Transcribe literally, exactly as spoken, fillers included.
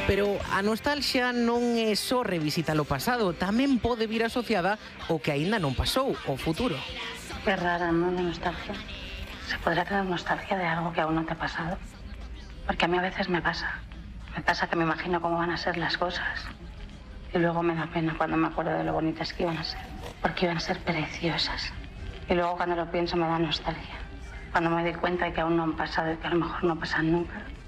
Pero a nostalgia non é só revisitar o pasado, tamén pode vir asociada ao que aínda non pasou, o futuro. É rara, non, a nostalgia. Se podrá tener nostalgia de algo que aún no te ha pasado. Porque a mí a veces me pasa. Me pasa que me imagino cómo van a ser las cosas. Y luego me da pena cuando me acuerdo de lo bonitas que iban a ser. Porque iban a ser preciosas. Y luego cuando lo pienso me da nostalgia. Cuando me doy cuenta de que aún no han pasado y que a lo mejor no pasan nunca.